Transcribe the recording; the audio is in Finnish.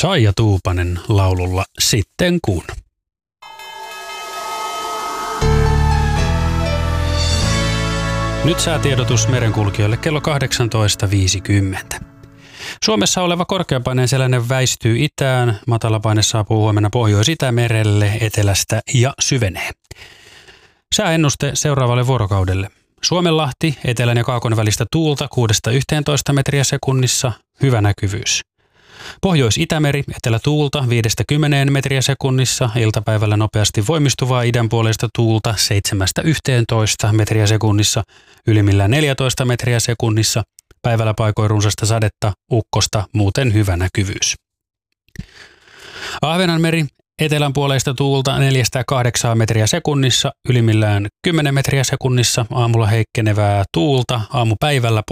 Saija Tuupanen laululla Sitten kun. Nyt säätiedotus merenkulkijoille kello 18.50. Suomessa oleva korkeapaineen sellainen väistyy itään. Matalapaine saapuu huomenna Pohjois-Itämerelle etelästä ja syvenee. Sääennuste seuraavalle vuorokaudelle. Suomenlahti, etelän ja kaakon välistä tuulta 6-11 metriä sekunnissa, hyvä näkyvyys. Pohjois-Itämeri, etelätuulta 5-10 metriä sekunnissa, iltapäivällä nopeasti voimistuvaa idänpuoleista tuulta 7-11 metriä sekunnissa, ylimmillään 14 metriä sekunnissa, päivällä paikoin runsasta sadetta, ukkosta, muuten hyvä näkyvyys. Ahvenanmeri, etelänpuoleista tuulta 4-8 metriä sekunnissa, ylimmillään 10 metriä sekunnissa, aamulla heikkenevää tuulta, aamupäivällä